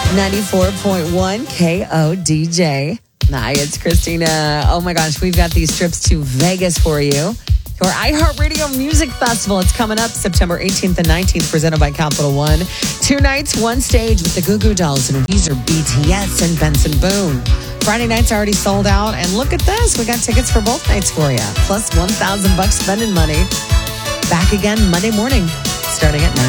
94.1 KODJ. Hi, it's Christina. Oh my gosh, we've got these trips to Vegas for you. To our iHeartRadio Music Festival. It's coming up September 18th and 19th, presented by Capital One. 2 nights, 1 stage with the Goo Goo Dolls and Weezer, BTS, and Benson Boone. Friday night's already sold out. And look at this, we got tickets for both nights for you. Plus $1,000 spending money. Back again Monday morning, starting at 9.